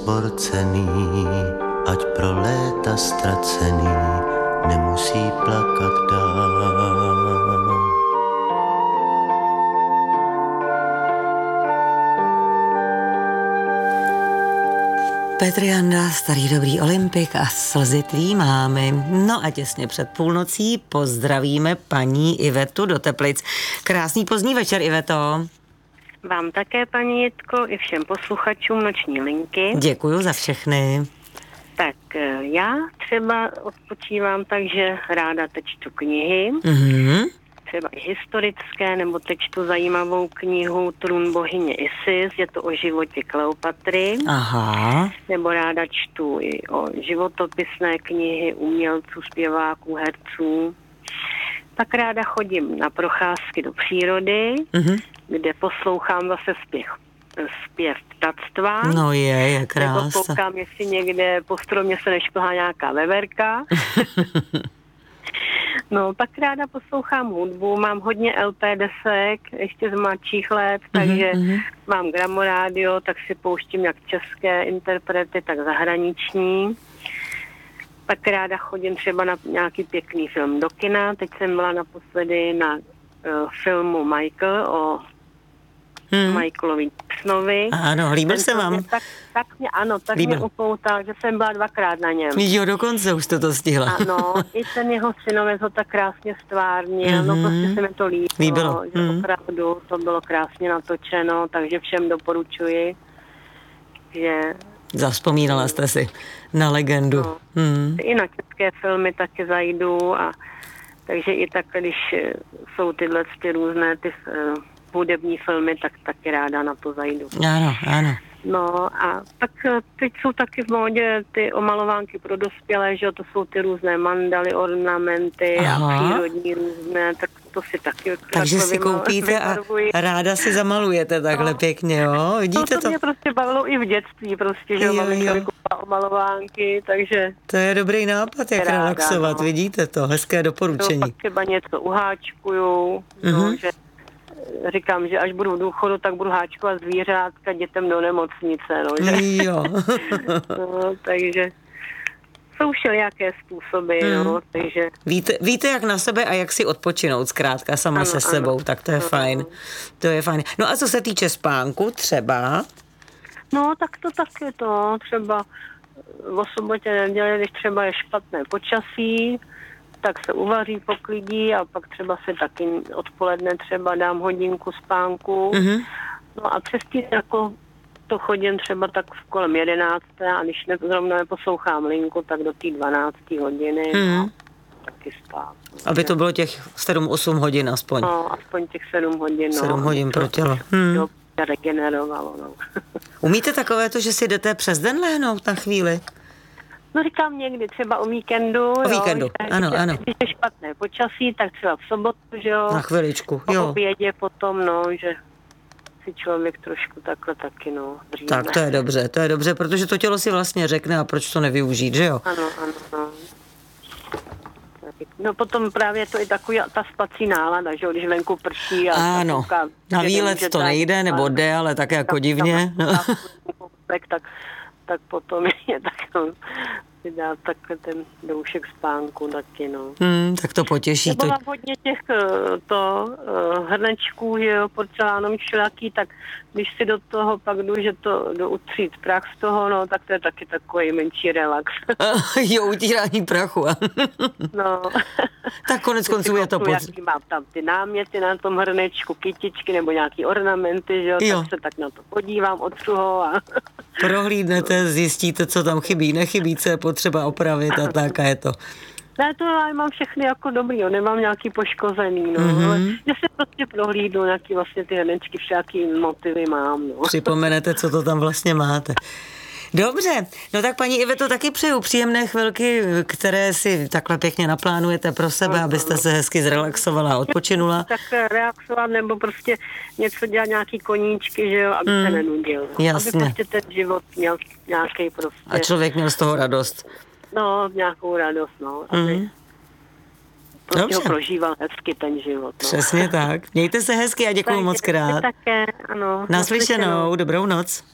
Borcený, ať pro léta ztracený nemusí plakat dál. Petr Janda, starý dobrý Olympik a slzy tvý mámy. No a těsně před půlnocí pozdravíme paní Ivetu do Teplic. Krásný pozdní večer, Iveto. Vám také, paní Jitko, i všem posluchačům Noční linky. Děkuju za všechny. Tak já třeba odpočívám tak, že ráda čtu knihy, třeba i historické, nebo čtu zajímavou knihu Trůn bohyně Isis, je to o životě Kleopatry. Aha. Nebo ráda čtu i o životopisné knihy umělců, zpěváků, herců. Pak ráda chodím na procházky do přírody, kde poslouchám zase zpěv ptactva. No je krása. Nebo koukám, jestli někde po stromě se nešplhá nějaká veverka. No, pak ráda poslouchám hudbu, mám hodně LP desek, ještě z mladších let, takže mám gramorádio, tak si pouštím jak české interprety, tak zahraniční. Pak ráda chodím třeba na nějaký pěkný film do kina. Teď jsem byla naposledy na filmu Michael o Michaelovi Jacksonovi. Ano, líbil se vám? Tak mě upoutal, že jsem byla 2krát na něm. Jo, dokonce už to stihla. Ano, i ten jeho synovec ho tak krásně stvárnil, no prostě se mi to líbilo. Že opravdu to bylo krásně natočeno, takže všem doporučuji, že... Zavzpomínala jste si na legendu. No, i na české filmy taky zajdu a takže i tak, když jsou tyhle různé ty hudební filmy, tak taky ráda na to zajdu. Ano. No a tak teď jsou taky v módě ty omalovánky pro dospělé, že to jsou ty různé mandaly, ornamenty a přírodní různé, tak to si taky... Takže si koupíte a ráda si zamalujete takhle pěkně, jo? Vidíte to? To mě prostě bavilo i v dětství prostě, že maminka vykoupila omalovánky, takže... To je dobrý nápad, jak relaxovat, no. Vidíte to, hezké doporučení. Pak třeba něco uháčkuju, no, že říkám, že až budu v důchodu, tak budu háčkovat zvířátka dětem do nemocnice, no, že? Jo. No, takže jsou všelijaké způsoby, no, takže... Víte, jak na sebe a jak si odpočinout zkrátka sama se sebou, tak to je fajn. To je fajn. No a co se týče spánku třeba? No, tak to taky to, třeba o sobotě, neděli, když třeba je špatné počasí, tak se uvaří, poklidí a pak třeba si taky odpoledne třeba dám hodinku spánku. No a přesně jako to chodím třeba tak kolem 11. a když zrovna neposlouchám linku, tak do té 12. hodiny no, taky spát. Aby to bylo těch 7-8 hodin aspoň. No, aspoň těch 7 hodin. 7 hodin pro tělo. To regenerovalo, no. Umíte takové to, že si jdete přes den lehnout na chvíli? No říkám někdy, třeba o víkendu. O víkendu, ano. Když je špatné počasí, tak třeba v sobotu, že jo. Na chviličku, jo. Po obědě potom, no, že si člověk trošku takhle taky, no, dříve. Tak to je dobře, protože to tělo si vlastně řekne a proč to nevyužít, že jo? Ano. No potom právě to i taková ta spací nálada, že jo, když venku prší a... Ano, na výlet to nejde, nebo jde, ale tak jako divně. Tak potom je tak si dá takhle ten doušek spánku taky, no. Tak to potěší. Nebo mám hodně těch hrnečků, že jo, porcelánový všelaký, tak když si do toho pak jdu utřít prach z toho, no, tak to je taky takový menší relax. Jo, utírání prachu. No. Tak konec konců je to Mám tam ty náměty na tom hrnečku, kytičky nebo nějaký ornamenty, že jo, tak se tak na to podívám, otřu ho a... Prohlídnete, zjistíte, co tam chybí, nechybí, co je potřeba opravit a tak a je to. Ne, to já mám všechny jako dobrý, jo, nemám nějaký poškozený, no, ale že si prostě prohlídnu, nějaký vlastně ty hrnečky, všaký motivy mám, no. Připomenete, co to tam vlastně máte. Dobře, no tak paní Iveto, taky přeju příjemné chvilky, které si takhle pěkně naplánujete pro sebe, abyste se hezky zrelaxovala a odpočinula. Tak relaxovat nebo prostě něco dělat, nějaký koníčky, že jo, aby se nenudil. Jasně. Aby prostě ten život měl nějaký prostě. A člověk měl z toho radost. No, nějakou radost, no. Aby prostě ho prožíval hezky ten život. No. Přesně tak. Mějte se hezky a děkuju moc krát. Také, ano. Naslyšenou, dobrou noc.